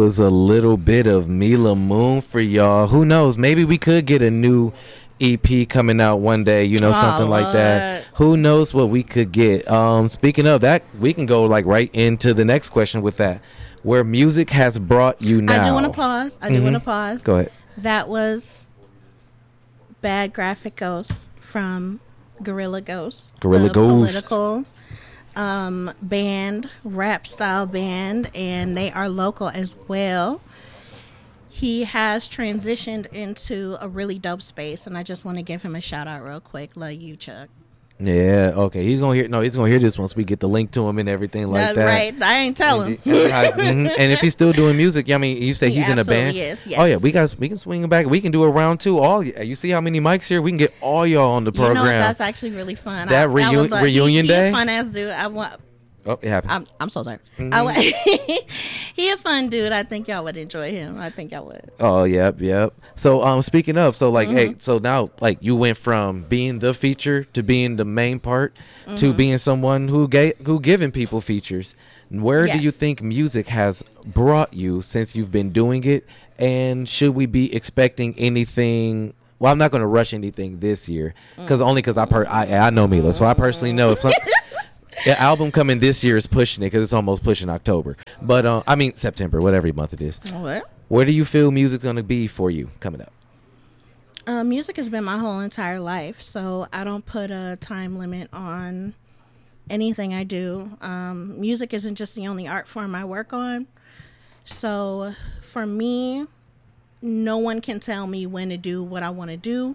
was a little bit of Mila Moon for y'all. Who knows? Maybe we could get a new EP coming out one day, something like that. Who knows what we could get. Speaking of that, we can go like right into the next question with that. Where music has brought you now. I do want to pause. Go ahead. That was Bad Graphic Ghosts from Gorilla Ghost. Political band, rap style band, and they are local as well. He has transitioned into a really dope space, and I just want to give him a shout out real quick. Love you, Chuck. Yeah, okay. He's gonna hear this once we get the link to him and everything like that. Right, I ain't telling. And if he's still doing music, I mean, you say he's in a band. Is, yes. Oh yeah, we can swing him back. We can do a round two. You see how many mics here? We can get all y'all on the program. That's actually really fun. That reunion day. He a fun ass dude. I want. Oh, it happened. I'm so sorry. He a fun dude. I think y'all would enjoy him. I think y'all would. Oh, yep. So, speaking of, hey, so now, like, you went from being the feature to being the main part to being someone who giving people features. Where do you think music has brought you since you've been doing it? And should we be expecting anything? Well, I'm not going to rush anything this year because I know Mila, so I personally know if some. The album coming this year is pushing it because it's almost pushing October. But, September, whatever month it is. What? Where do you feel music's going to be for you coming up? Music has been my whole entire life, so I don't put a time limit on anything I do. Music isn't just the only art form I work on. So, for me, no one can tell me when to do what I want to do.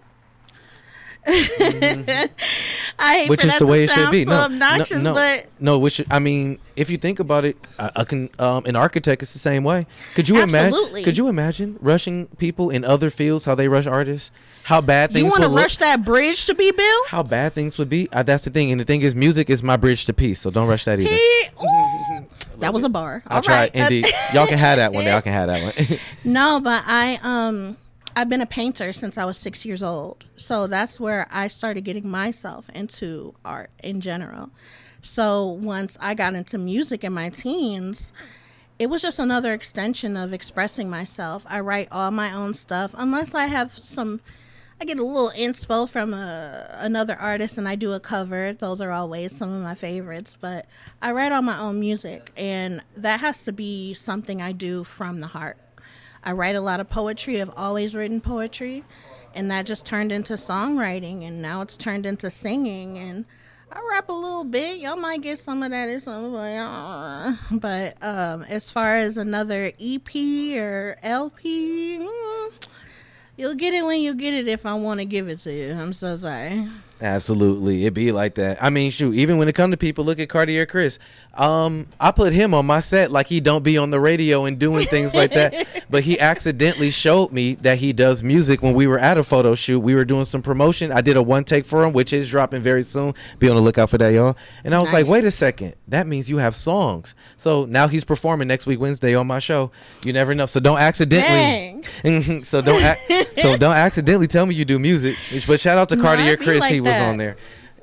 I hate which for is that the way to it should sound be. so obnoxious, but if you think about it, an architect is the same way. Could you Absolutely. Could you imagine rushing people in other fields how they rush artists? How bad things. You want to rush that bridge to be built? How bad things would be. That's the thing, and the thing is, music is my bridge to peace. So don't rush that either. That was a bar. I'll try it. Indeed, y'all can have that one. Y'all can have that one. No, but I've been a painter since I was 6 years old. So that's where I started getting myself into art in general. So once I got into music in my teens, it was just another extension of expressing myself. I write all my own stuff unless I get a little inspo from another artist and I do a cover. Those are always some of my favorites. But I write all my own music, and that has to be something I do from the heart. I write a lot of poetry. I've always written poetry, and that just turned into songwriting, and now it's turned into singing, and I rap a little bit. Y'all might get some of that or something, but as far as another EP or LP, you'll get it when you get it if I want to give it to you. I'm so sorry. Absolutely, it be like that. I mean, shoot, even when it come to people, look at Cartier Chris. I put him on my set like he don't be on the radio and doing things like that, but he accidentally showed me that he does music when we were at a photo shoot. We were doing some promotion. I did a one take for him, which is dropping very soon. Be on the lookout for that, y'all. And I was like, wait a second, that means you have songs. So now he's performing next week Wednesday on my show. You never know. So don't accidentally. so don't accidentally tell me you do music. But shout out to Cartier Chris. Like he was on there.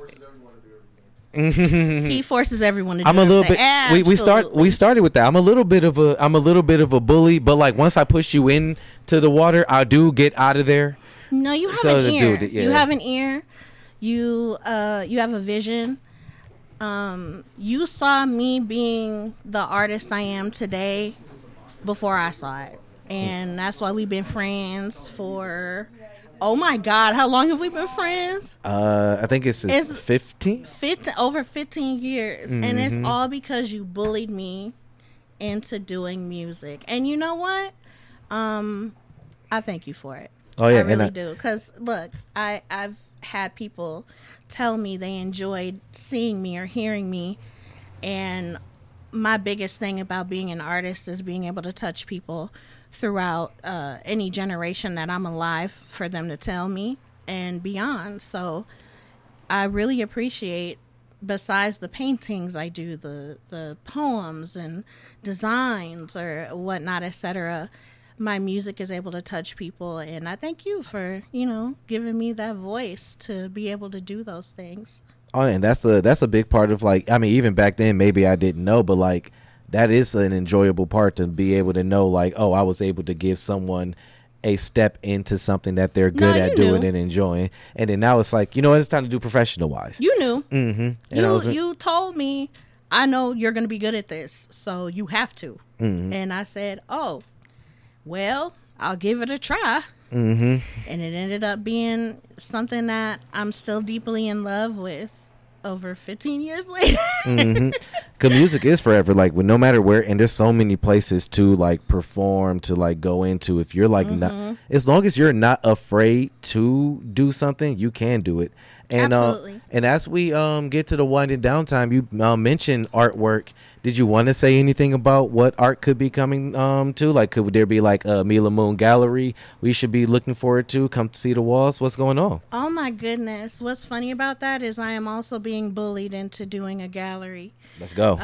He forces everyone to do I'm a little bit. Absolutely. We started with that. I'm a little bit of a bully, but like once I push you into the water, I do get out of there. No, you have an ear. You have an ear. You have a vision. You saw me being the artist I am today before I saw it, and that's why we've been friends for. Oh my God! How long have we been friends? I think it's 15. Over 15 years, and it's all because you bullied me into doing music. And you know what? I thank you for it. Oh yeah, I really do. Because look, I've had people tell me they enjoyed seeing me or hearing me, and my biggest thing about being an artist is being able to touch people throughout any generation that I'm alive for them to tell me and beyond. So I really appreciate, besides the paintings I do, the poems and designs or whatnot, etc., my music is able to touch people, and I thank you for, giving me that voice to be able to do those things. Oh, and that's a big part of, like, I mean, even back then maybe I didn't know, but like that is an enjoyable part, to be able to know like, oh, I was able to give someone a step into something that they're good at doing and enjoying. And then now it's like, you know, it's time to do professional wise. You knew. Mm-hmm. You told me, I know you're going to be good at this, so you have to. Mm-hmm. And I said, oh, well, I'll give it a try. Mm-hmm. And it ended up being something that I'm still deeply in love with over 15 years later. Mm-hmm. Cause music is forever. Like, when no matter where, and there's so many places to like perform, to like go into. If you're like not, as long as you're not afraid to do something, you can do it. And Absolutely. And as we get to the winding down time, you mentioned artwork. Did you want to say anything about what art could be coming to? Like, could there be like a Mila Moon gallery we should be looking forward to? Come to see the walls. What's going on? Oh my goodness. What's funny about that is I am also being bullied into doing a gallery. Let's go.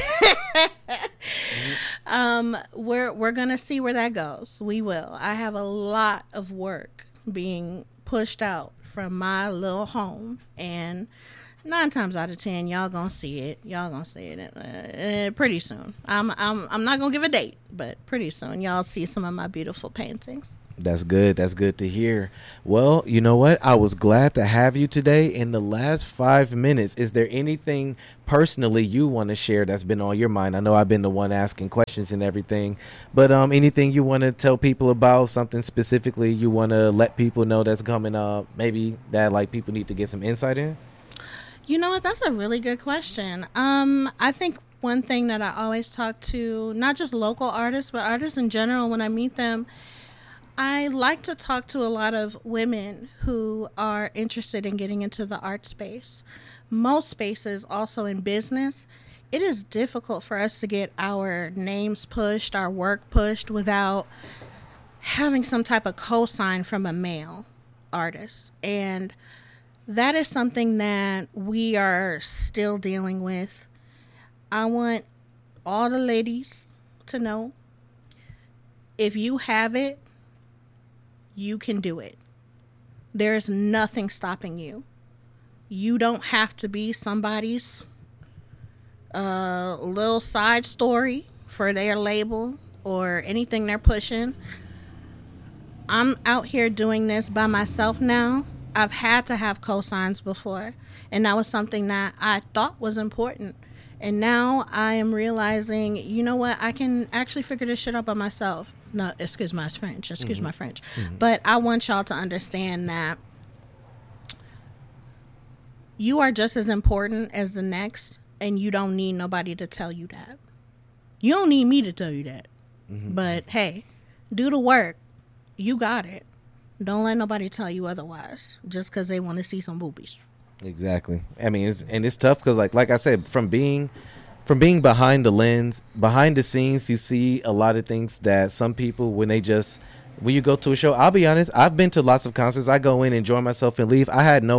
We're gonna see where that goes. We will. I have a lot of work being pushed out from my little home, and 9 times out of 10, y'all gonna see it. Y'all gonna see it pretty soon. I'm not gonna give a date, but pretty soon y'all see some of my beautiful paintings. That's good. That's good to hear. Well, you know what? I was glad to have you today. In the last 5 minutes, is there anything personally you want to share that's been on your mind? I know I've been the one asking questions and everything, but anything you want to tell people about, something specifically you want to let people know that's coming up, maybe that like people need to get some insight in? You know what? That's a really good question. I think one thing that I always talk to, not just local artists, but artists in general, when I meet them, I like to talk to a lot of women who are interested in getting into the art space. Most spaces, also in business, it is difficult for us to get our names pushed, our work pushed, without having some type of cosign from a male artist. And that is something that we are still dealing with. I want all the ladies to know, if you have it, you can do it. There's nothing stopping you. You don't have to be somebody's little side story for their label or anything they're pushing. I'm out here doing this by myself now. I've had to have cosigns before, and that was something that I thought was important. And now I am realizing, you know what, I can actually figure this shit out by myself. No, excuse my French. Mm-hmm. But I want y'all to understand that you are just as important as the next, and you don't need nobody to tell you that. You don't need me to tell you that. Mm-hmm. But hey, do the work. You got it. Don't let nobody tell you otherwise, just because they want to see some boobies. Exactly. I mean, it's tough because, like I said, from being behind the lens, behind the scenes, you see a lot of things that some people, when you go to a show, I'll be honest, I've been to lots of concerts. I go in, enjoy myself, and leave.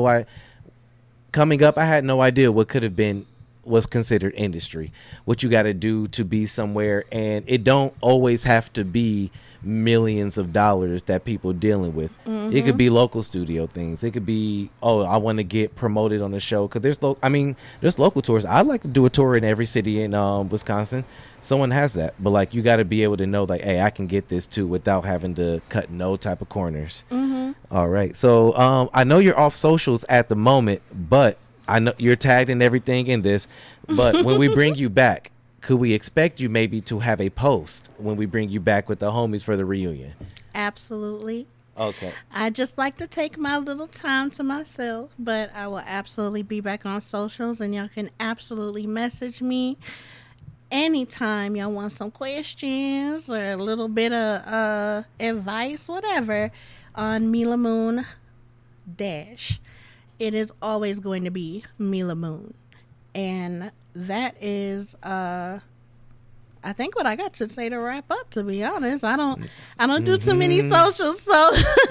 Coming up, I had no idea what was considered industry, what you got to do to be somewhere, and it don't always have to be millions of dollars that people dealing with. Mm-hmm. It could be local studio things. It could be, I want to get promoted on the show, because there's local tours. I'd like to do a tour in every city in Wisconsin. Someone has that, but like, you got to be able to know, like, hey, I can get this too without having to cut no type of corners. Mm-hmm. All right, so I know you're off socials at the moment, but I know you're tagged in everything in this, but when we bring you back, could we expect you maybe to have a post when we bring you back with the homies for the reunion? Absolutely. Okay. I just like to take my little time to myself, but I will absolutely be back on socials, and y'all can absolutely message me anytime y'all want some questions or a little bit of advice, whatever, on Mila Moon Dash. It is always going to be Mila Moon. And that is I think what I got to say to wrap up, to be honest. I don't do too many socials, so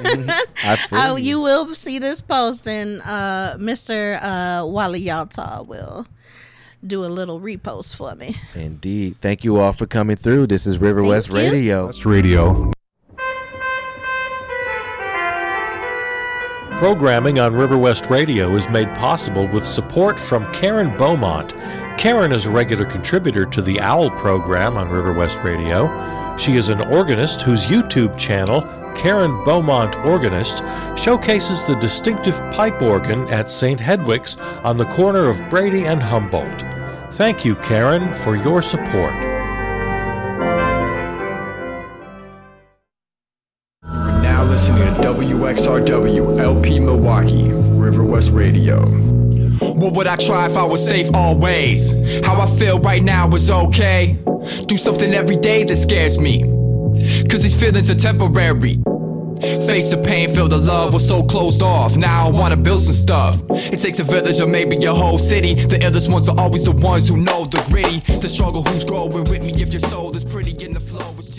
you will see this post, and Mr. Wally Yalta will do a little repost for me. Indeed. Thank you all for coming through. This is River West Radio. West Radio. Programming on River West Radio is made possible with support from Karen Beaumont. Karen is a regular contributor to the OWL program on River West Radio. She is an organist whose YouTube channel, Karen Beaumont Organist, showcases the distinctive pipe organ at St. Hedwig's on the corner of Brady and Humboldt. Thank you, Karen, for your support. We're now listening to WXRW LP Milwaukee, River West Radio. What would I try if I was safe always? How I feel right now is okay. Do something every day that scares me, 'cause these feelings are temporary. Face the pain, feel the love, we're so closed off. Now I wanna build some stuff. It takes a village or maybe a whole city. The illest ones are always the ones who know the gritty, the struggle, who's growing with me. If your soul is pretty in the flow, it's